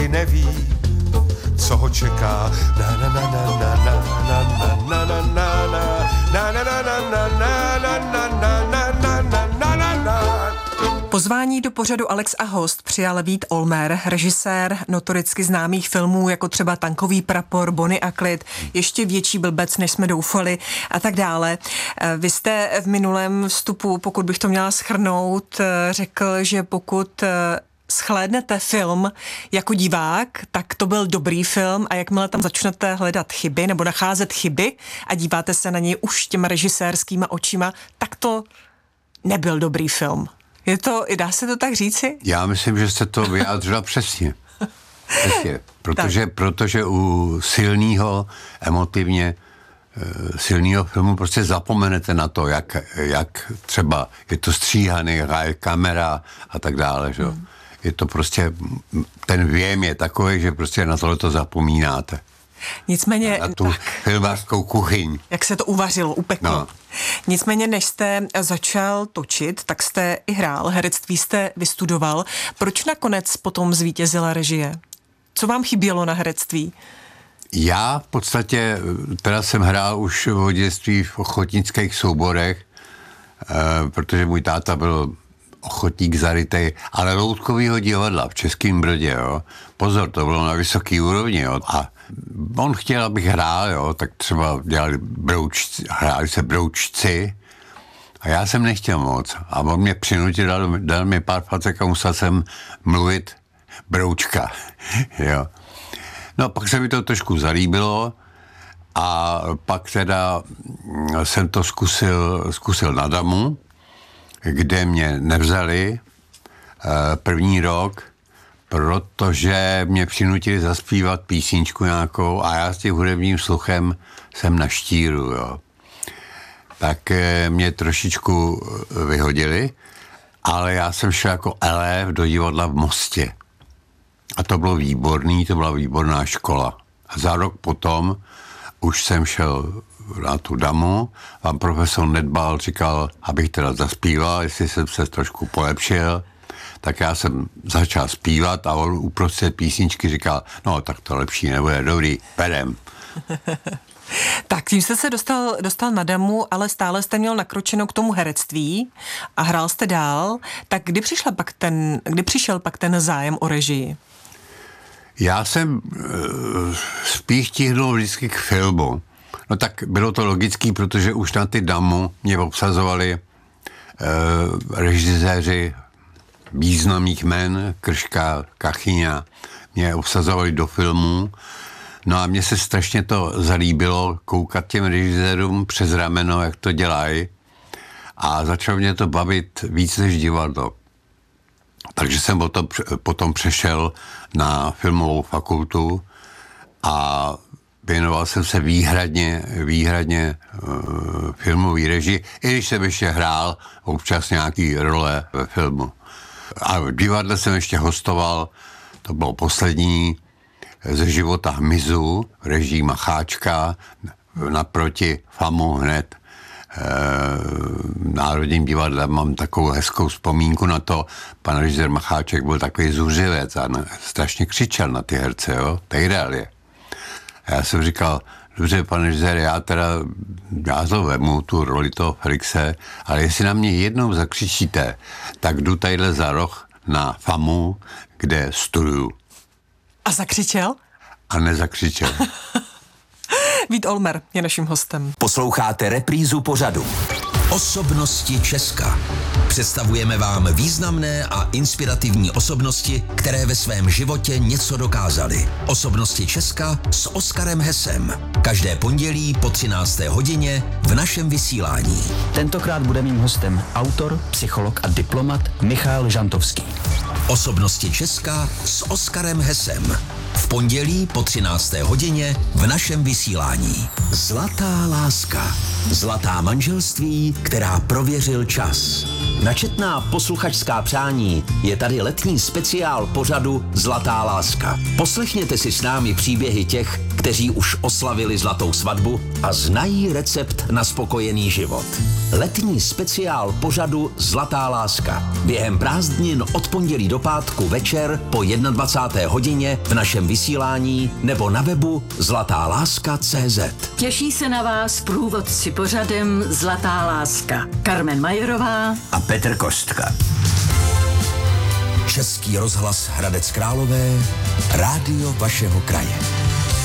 nikdy neví, co ho čeká. Na na na na na na na na na na na na na na na na na na na na. Pozvání do pořadu Alex a host přijal Vít Olmer, režisér notoricky známých filmů jako třeba Tankový prapor, Bonnie a klid, Ještě větší blbec, než jsme doufali a tak dále. Vy jste v minulém vstupu, pokud bych to měla shrnout, řekl, že pokud shlédnete film jako divák, tak to byl dobrý film a jakmile tam začnete hledat chyby nebo nacházet chyby a díváte se na něj už těma režisérskýma očima, tak to nebyl dobrý film. Dá se to tak říci? Já myslím, že jste to vyjádřila přesně. Protože u emotivně silného filmu prostě zapomenete na to, jak třeba je to stříhaný, hraje kamera a tak dále, že? Je to prostě, ten věm je takový, že prostě na tohle to zapomínáte. Nicméně... Na tu filmářskou kuchyň. Jak se to uvařilo, upeklo. No. Nicméně, než jste začal točit, tak jste i hrál, herectví jste vystudoval. Proč nakonec potom zvítězila režie? Co vám chybělo na herectví? Já v podstatě, teda jsem hrál už v dětství v ochotnických souborech, protože můj táta byl ochotník zarytej, ale loutkovýho divadla v Českém Brodě, jo. Pozor, to bylo na vysoký úrovni, jo. A on chtěl, abych hrál, jo, tak třeba hráli se broučci a já jsem nechtěl moc. A on mě přinutil, dal mi pár facek a musel jsem mluvit broučka, jo. No, pak se mi to trošku zalíbilo a pak teda jsem to zkusil na Damu, kde mě nevzali první rok, protože mě přinutili zaspívat písničku nějakou a já s tím hudebním sluchem jsem na štíru, jo. Tak mě trošičku vyhodili, ale já jsem šel jako elév do divadla v Mostě. A to bylo výborný, to byla výborná škola. A za rok potom už jsem šel na tu Damu, pan profesor Nedbal říkal, abych teda zaspíval, jestli jsem se trošku polepšil, tak já jsem začal zpívat a on uprostřed písničky říkal, no tak to lepší nebude, dobrý, perem. Tak tím jste se dostal na Damu, ale stále jste měl nakročeno k tomu herectví a hrál jste dál, tak kdy přišel pak ten zájem o režii? Já jsem spíš tihnul vždycky k filmu. No tak bylo to logický, protože už na ty Damu mě obsazovali režiséři významných jmen, Krška, Kachyňa, mě obsazovali do filmů. No a mně se strašně to zalíbilo koukat těm režisérům přes rameno, jak to dělají. A začalo mě to bavit víc než divadlo. Takže jsem potom přešel na filmovou fakultu a věnoval jsem se výhradně filmový režii, i když jsem ještě hrál občas nějaký role ve filmu. A v divadle jsem ještě hostoval, to bylo poslední, Ze života hmyzu, režii Macháčka, naproti FAMu hned. V Národním divadle mám takovou hezkou vzpomínku na to. Pan režisér Macháček byl takový zuřivec a strašně křičel na ty herce, jo, tehdal je. A já jsem říkal, dobře, pane režisér, já to vemu, tu roli toho Felixe, ale jestli na mě jednou zakřičíte, tak jdu tadyhle za roh na FAMu, kde studuju. A zakřičel? A nezakřičel. Vít Olmer je naším hostem. Posloucháte reprízu pořadu Osobnosti Česka. Představujeme vám významné a inspirativní osobnosti, které ve svém životě něco dokázaly. Osobnosti Česka s Oskarem Hesem. Každé pondělí po 13. hodině v našem vysílání. Tentokrát bude mým hostem autor, psycholog a diplomat Michal Žantovský. Osobnosti Česka s Oskarem Hesem. V pondělí po 13. hodině v našem vysílání. Zlatá láska. Zlatá manželství, která prověřil čas. Na četná posluchačská přání je tady letní speciál pořadu Zlatá láska. Poslechněte si s námi příběhy těch, kteří už oslavili zlatou svatbu a znají recept na spokojený život. Letní speciál pořadu Zlatá láska. Během prázdnin od pondělí do pátku večer po 21. hodině v našem vysílání nebo na webu zlatáláska.cz. Těší se na vás průvodci pořadem Zlatá láska. Carmen Majerová A Petr Kostka. Český rozhlas Hradec Králové, rádio vašeho kraje.